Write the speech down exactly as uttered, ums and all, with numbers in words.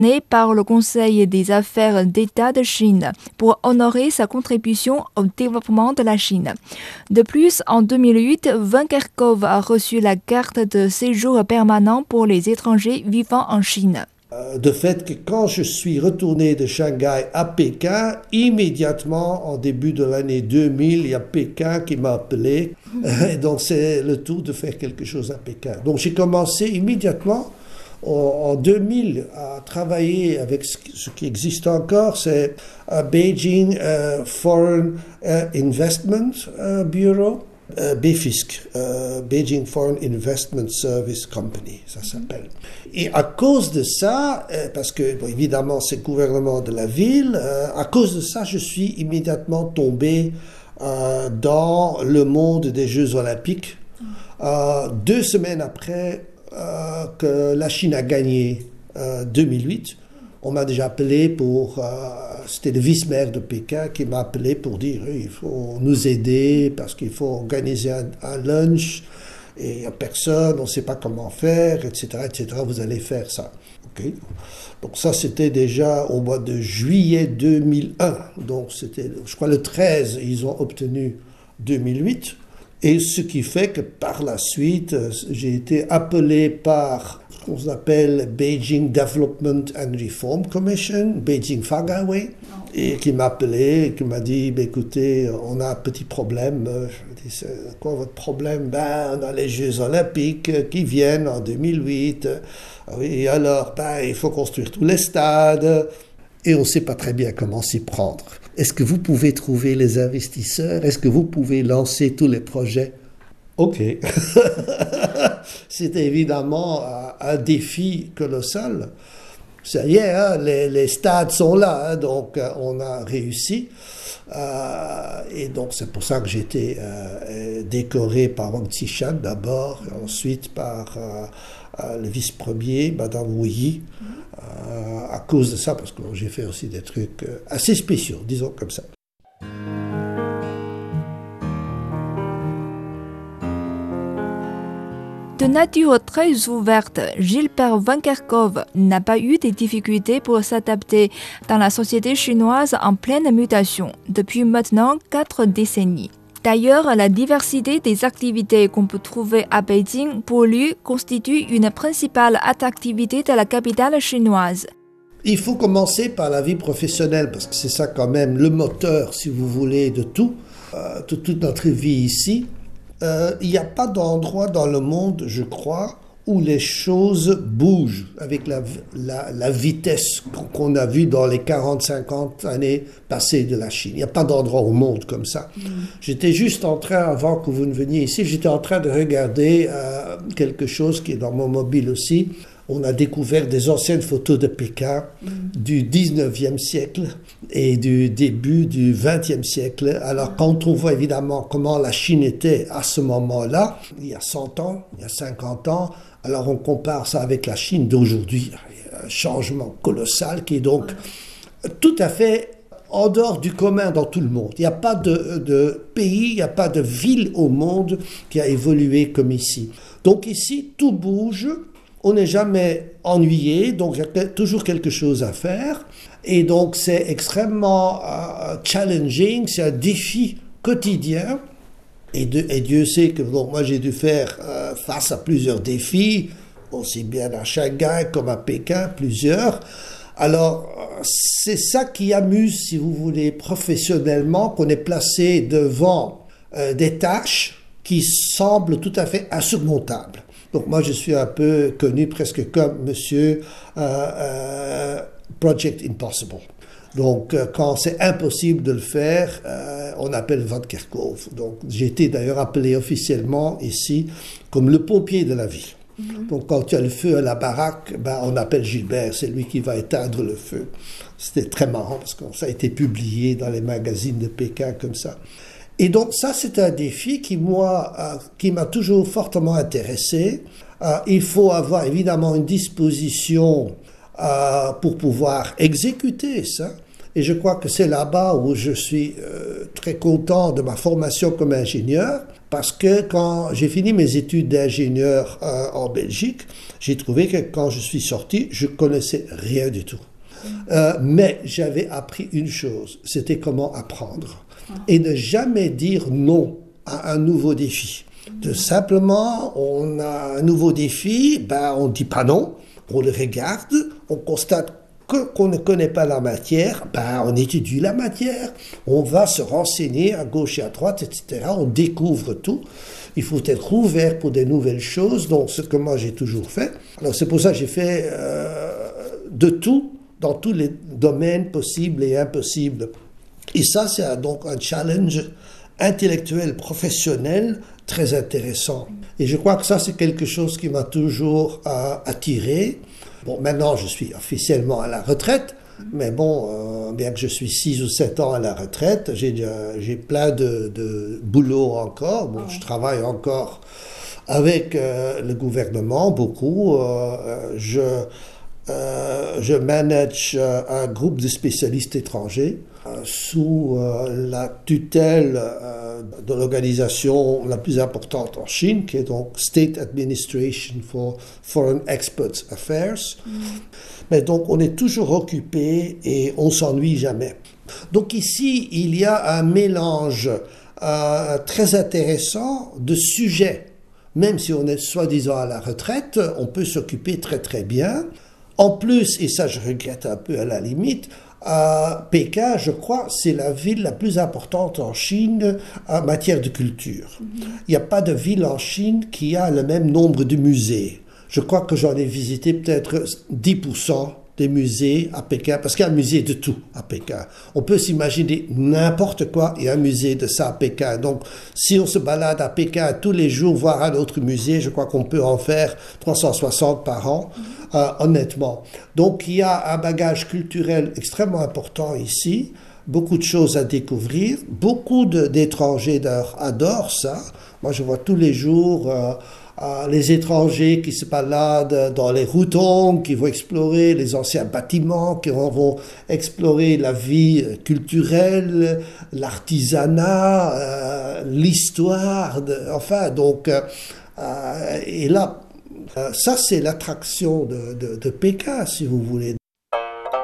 par le Conseil des affaires d'État de Chine pour honorer sa contribution au développement de la Chine. De plus, en deux mille huit, Van Kerkhove a reçu la carte de séjour permanent pour les étrangers vivant en Chine. De fait que quand je suis retourné de Shanghai à Pékin, immédiatement en début de l'année deux mille, il y a Pékin qui m'a appelé. Et donc c'est le tour de faire quelque chose à Pékin. Donc j'ai commencé immédiatement en deux mille à travailler avec ce qui existe encore, c'est uh, Beijing uh, Foreign uh, Investment uh, Bureau. Euh, B F I S C, euh, Beijing Foreign Investment Service Company, ça s'appelle. Et à cause de ça, euh, parce que bon, évidemment c'est le gouvernement de la ville, euh, à cause de ça, je suis immédiatement tombé euh, dans le monde des Jeux Olympiques. Euh, deux semaines après euh, que la Chine a gagné euh, deux mille huit, on m'a déjà appelé pour... Euh, c'était le vice-maire de Pékin qui m'a appelé pour dire il faut nous aider parce qu'il faut organiser un, un lunch et il n'y a personne, on ne sait pas comment faire, et cetera, et cetera. Vous allez faire ça. Okay. Donc ça, c'était déjà au mois de juillet deux mille un. Donc c'était, je crois, le treize, ils ont obtenu deux mille huit. Et ce qui fait que par la suite, j'ai été appelé par ce qu'on appelle Beijing Development and Reform Commission, Beijing Fagaway, et qui m'a appelé, qui m'a dit, bah, écoutez, on a un petit problème. Je dis, c'est quoi votre problème? Ben, on a les Jeux Olympiques qui viennent en deux mille huit. Oui, alors, ben, il faut construire tous les stades. Et on ne sait pas très bien comment s'y prendre. Est-ce que vous pouvez trouver les investisseurs? Est-ce que vous pouvez lancer tous les projets? OK. C'était évidemment un, un défi colossal. Ça y est, hein, les, les stades sont là, hein, donc euh, on a réussi. Euh, et donc c'est pour ça que j'ai été euh, décoré par Wang Zishan d'abord, et ensuite par euh, euh, le vice-premier, Madame Wu Yi, euh, à cause de ça, parce que j'ai fait aussi des trucs euh, assez spéciaux, disons comme ça. De nature très ouverte, Gilbert Van Kerkhove n'a pas eu de difficultés pour s'adapter dans la société chinoise en pleine mutation depuis maintenant quatre décennies. D'ailleurs, la diversité des activités qu'on peut trouver à Beijing pour lui constitue une principale attractivité de la capitale chinoise. Il faut commencer par la vie professionnelle parce que c'est ça quand même le moteur, si vous voulez, de tout, euh, de toute notre vie ici. Euh, il n'y a pas d'endroit dans le monde, je crois, où les choses bougent avec la, la, la vitesse qu'on a vue dans les quarante cinquante années passées de la Chine. Il n'y a pas d'endroit au monde comme ça. Mmh. J'étais juste en train, avant que vous ne veniez ici, j'étais en train de regarder euh, quelque chose qui est dans mon mobile aussi. On a découvert des anciennes photos de Pékin mmh. du dix-neuvième siècle et du début du vingtième siècle. Alors, quand on voit évidemment comment la Chine était à ce moment-là, il y a cent ans, il y a cinquante ans, alors on compare ça avec la Chine d'aujourd'hui. Il y a un changement colossal qui est donc tout à fait en dehors du commun dans tout le monde. Il n'y a pas de, de pays, il n'y a pas de ville au monde qui a évolué comme ici. Donc ici, tout bouge. On n'est jamais ennuyé, donc il y a toujours quelque chose à faire. Et donc c'est extrêmement uh, challenging, c'est un défi quotidien. Et, de, et Dieu sait que donc, moi j'ai dû faire uh, face à plusieurs défis, aussi bien à Shanghai comme à Pékin, plusieurs. Alors c'est ça qui amuse, si vous voulez, professionnellement, qu'on est placé devant uh, des tâches qui semblent tout à fait insurmontables. Donc moi, je suis un peu connu presque comme Monsieur euh, euh, Project Impossible. Donc euh, quand c'est impossible de le faire, euh, on appelle Van Kerkhove. Donc j'ai été d'ailleurs appelé officiellement ici comme le pompier de la ville. Mm-hmm. Donc quand il y a le feu à la baraque, ben, on appelle Gilbert, c'est lui qui va éteindre le feu. C'était très marrant parce que ça a été publié dans les magazines de Pékin comme ça. Et donc ça, c'est un défi qui, moi, euh, qui m'a toujours fortement intéressé. Euh, il faut avoir évidemment une disposition euh, pour pouvoir exécuter ça, Et je crois que c'est là-bas où je suis euh, très content de ma formation comme ingénieur, parce que quand j'ai fini mes études d'ingénieur euh, en Belgique, j'ai trouvé que quand je suis sorti, je connaissais rien du tout. Euh, mais j'avais appris une chose, c'était comment apprendre. Et ne jamais dire non à un nouveau défi. De simplement, on a un nouveau défi, ben on ne dit pas non, on le regarde, on constate que, qu'on ne connaît pas la matière, ben on étudie la matière, on va se renseigner à gauche et à droite, et cetera. On découvre tout. Il faut être ouvert pour des nouvelles choses, donc ce que moi j'ai toujours fait. Alors c'est pour ça que j'ai fait euh, de tout, dans tous les domaines possibles et impossibles. Et ça, c'est donc un challenge intellectuel, professionnel, très intéressant. Et je crois que ça, c'est quelque chose qui m'a toujours euh, attiré. Bon, maintenant, je suis officiellement à la retraite, mais bon, euh, bien que je suis six ou sept ans à la retraite, j'ai, euh, j'ai plein de, de boulot encore. Bon, je travaille encore avec euh, le gouvernement, beaucoup. Euh, je, euh, je manage euh, un groupe de spécialistes étrangers sous euh, la tutelle euh, de l'organisation la plus importante en Chine, qui est donc State Administration for Foreign Export Affairs. Mm. Mais donc on est toujours occupé et on s'ennuie jamais. Donc ici, il y a un mélange euh, très intéressant de sujets. Même si on est soi-disant à la retraite, on peut s'occuper très très bien. En plus, et ça je regrette un peu à la limite, à Pékin, je crois, c'est la ville la plus importante en Chine en matière de culture. Mm-hmm. Il n'y a pas de ville en Chine qui a le même nombre de musées. Je crois que j'en ai visité peut-être dix pour cent des musées à Pékin, parce qu'il y a un musée de tout à Pékin. On peut s'imaginer n'importe quoi, il y a un musée de ça à Pékin. Donc, si on se balade à Pékin tous les jours, voir un autre musée, je crois qu'on peut en faire trois cent soixante par an, mm-hmm. euh, honnêtement. Donc, il y a un bagage culturel extrêmement important ici, beaucoup de choses à découvrir, beaucoup de, d'étrangers d'ailleurs adorent ça. Moi, je vois tous les jours... Euh, Euh, les étrangers qui se baladent dans les routons, qui vont explorer les anciens bâtiments, qui vont explorer la vie culturelle, l'artisanat, euh, l'histoire, de, enfin, donc, euh, et là, euh, ça c'est l'attraction de, de, de Pékin, si vous voulez.